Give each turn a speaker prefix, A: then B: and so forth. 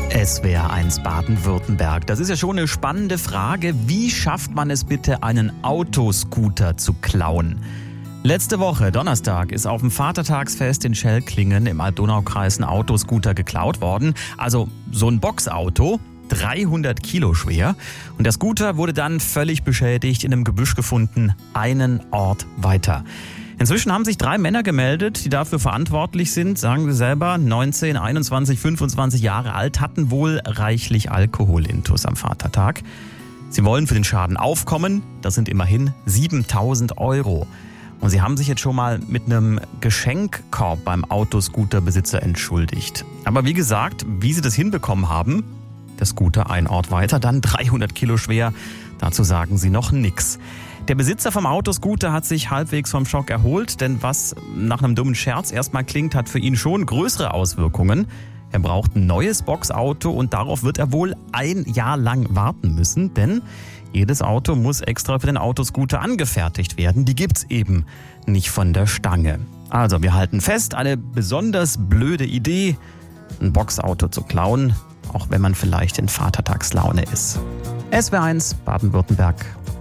A: SWR1 Baden-Württemberg. Das ist ja schon eine spannende Frage. Wie schafft man es bitte, einen Autoscooter zu klauen? Letzte Woche, Donnerstag, ist auf dem Vatertagsfest in Schellklingen im Alb-Donau-Kreis ein Autoscooter geklaut worden. Also so ein Boxauto, 300 Kilo schwer. Und der Scooter wurde dann völlig beschädigt in einem Gebüsch gefunden, einen Ort weiter. Inzwischen haben sich 3 Männer gemeldet, die dafür verantwortlich sind, sagen sie selber, 19, 21, 25 Jahre alt, hatten wohl reichlich Alkoholintus am Vatertag. Sie wollen für den Schaden aufkommen, das sind immerhin 7.000 €. Und sie haben sich jetzt schon mal mit einem Geschenkkorb beim Autoscooterbesitzer entschuldigt. Aber wie gesagt, wie sie das hinbekommen haben, der Scooter ein Ort weiter, dann 300 Kilo schwer, dazu sagen sie noch nix. Der Besitzer vom Autoscooter hat sich halbwegs vom Schock erholt, denn was nach einem dummen Scherz erstmal klingt, hat für ihn schon größere Auswirkungen. Er braucht ein neues Boxauto und darauf wird er wohl 1 Jahr lang warten müssen, denn jedes Auto muss extra für den Autoscooter angefertigt werden. Die gibt's eben nicht von der Stange. Also wir halten fest, eine besonders blöde Idee, ein Boxauto zu klauen, auch wenn man vielleicht in Vatertagslaune ist. SWR1 Baden-Württemberg.